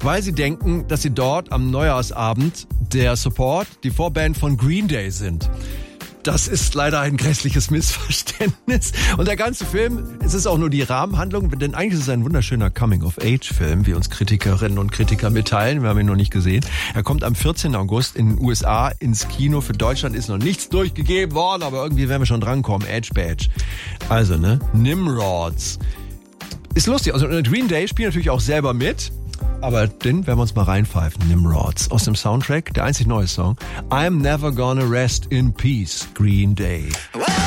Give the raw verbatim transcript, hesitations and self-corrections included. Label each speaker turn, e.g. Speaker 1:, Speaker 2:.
Speaker 1: weil sie denken, dass sie dort am Neujahrsabend der Support, die Vorband von Green Day sind. Das ist leider ein grässliches Missverständnis. Und der ganze Film, es ist auch nur die Rahmenhandlung, denn eigentlich ist es ein wunderschöner Coming-of-Age-Film, wie uns Kritikerinnen und Kritiker mitteilen. Wir haben ihn noch nicht gesehen. Er kommt am vierzehnten August in den U S A ins Kino. Für Deutschland ist noch nichts durchgegeben worden, aber irgendwie werden wir schon drankommen. Edge Badge. Also, ne? Nimrods. Ist lustig. Also, Green Day spielt natürlich auch selber mit. Aber den werden wir uns mal reinpfeifen. Nimrods aus dem Soundtrack, der einzig neue Song. I'm Never Gonna Rest in Peace, Green Day.